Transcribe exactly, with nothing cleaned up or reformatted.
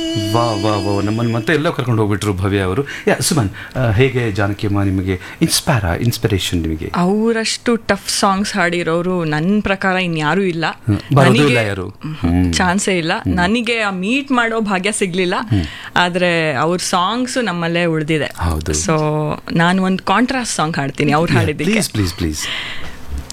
ವಾ ವಾ ವಾ ನಮ್ಮನ್ನು ಮತ್ತೆ ಎಲ್ಲ ಕರ್ಕೊಂಡು ಹೋಗ್ಬಿಟ್ರು ಭವ್ಯ ಅವರು. ಯಾ ಸುಮನ್, ಆ, ಹೇಗೆ ಜಾನಕಿ ಅಮ್ಮ ನಿಮಗೆ ಇನ್ಸ್ಪೈರ್ ಇನ್ಸ್ಪಿರೇಷನ್ ನಿಮಗೆ? ಅವರಷ್ಟು ಟಫ್ ಸಾಂಗ್ಸ್ ಹಾಡಿರೋರು ನನ್ನ ಪ್ರಕಾರ ಇನ್ಯಾರೂ ಇಲ್ಲ, ಬರೋದು ಇಲ್ಲ ಯಾರು, ಚಾನ್ಸೇ ಇಲ್ಲ. ನನಗೆ ಮೀಟ್ ಮಾಡೋ ಭಾಗ್ಯ ಸಿಗ್ಲಿಲ್ಲ, ಆದ್ರೆ ಅವ್ರ ಸಾಂಗ್ಸ್ ನಮ್ಮಲ್ಲೇ ಉಳಿದಿದೆ. ಹೌದು. ಸೊ ನಾನು ಒಂದು ಕಾಂಟ್ರಾಸ್ಟ್ ಸಾಂಗ್ ಹಾಡ್ತೀನಿ ಅವ್ರು ಹಾಡಿದ್ದಕ್ಕೆ. Please please please